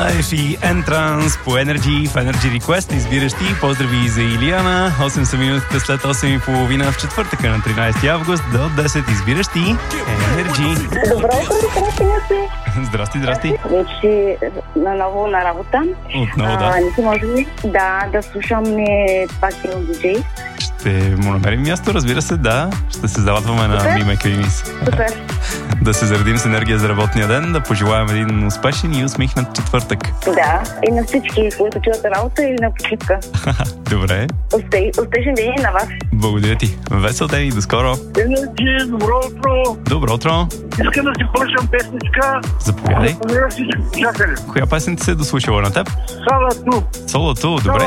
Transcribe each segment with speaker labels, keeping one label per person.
Speaker 1: И Entrance по Energy в Energy Request. Избираш ти. Поздрави за Илияна. 8 са минутите след 8:30 в четвъртъка на 13 август до 10. Избираш ти Energy.
Speaker 2: Добро утро,
Speaker 1: Здрасти.
Speaker 2: Вече наново на работа.
Speaker 1: Отново, да.
Speaker 2: Не си може ли да слушаме пак диджей?
Speaker 1: Ще му намерим място, разбира се, да. Ще се завадваме на Миме Кримис.
Speaker 2: Супер.
Speaker 1: Да се заредим с енергия за работния ден, да пожелаем един успешен и усмихнат четвъртък.
Speaker 2: Да, и на всички, които чуят работа или на почивка.
Speaker 1: Добре.
Speaker 2: Успешен ден на вас.
Speaker 1: Благодаря ти. Весел ден и до скоро.
Speaker 3: Добро утро.
Speaker 1: Добро утро.
Speaker 3: Искам да си пършам песничка.
Speaker 1: Заповядай.
Speaker 3: Чакай.
Speaker 1: Коя песен ти се е дослушала на теб? Солото, добре.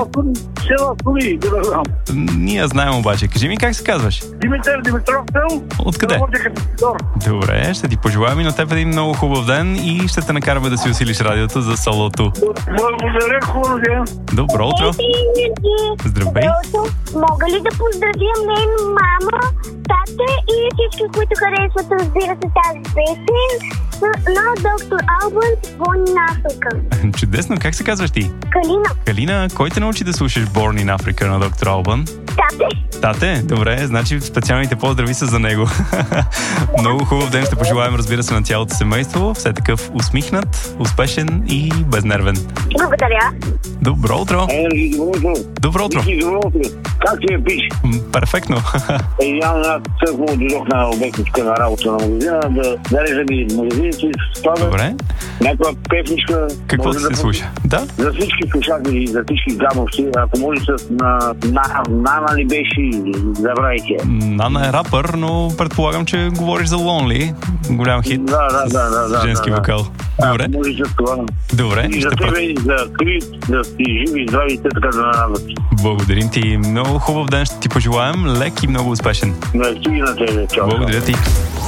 Speaker 1: Ние знаем обаче. Кажи ми как се казваш?
Speaker 3: Димитър Димитров.
Speaker 1: Откъде? Добре, ще ти пожелаем и на теб един много хубав ден и ще те накараме да си усилиш радиото за солото.
Speaker 3: Благодаря, хубав ден.
Speaker 1: Добро утро. Здравей.
Speaker 4: Мога ли да поздравя мен, мама, тата и всички, които харесват, разбира се, тази песен на доктор Албан Born in Africa?
Speaker 1: Чудесно, как се казваш ти? Калина, кой те научи да слушаш Born in Africa на доктор Албан? Тате? Добре, значи специалните поздрави са за него. Много хубав ден ще пожелаем, разбира се, на цялото семейство. Все такъв усмихнат, успешен и безнервен.
Speaker 4: Благодаря.
Speaker 1: Добро утро. Добро утро.
Speaker 3: Как ти я пиш?
Speaker 1: Перфектно.
Speaker 3: Аз тъкмо дойдох на обектничка на работа на магазина, да режа ми магазините.
Speaker 1: Добре.
Speaker 3: Някаква певничка.
Speaker 1: Какво се слуша? Да?
Speaker 3: За всички слушатели, за всички гадности, ако може с Нана ли беше, забравяйте.
Speaker 1: Нана е рапър, но предполагам, че говориш за Lonely. Голям хит.
Speaker 3: Да.
Speaker 1: Женски вокал. Добре.
Speaker 3: Може с това.
Speaker 1: Добре.
Speaker 3: И за тебе, и за Крит, да си живи и здрави, така да нарадват.
Speaker 1: Благодарим ти. Много хубав ден ще ти пожелаем. Лек и много успешен.
Speaker 3: На тебе. Чао.
Speaker 1: Благодаря ти.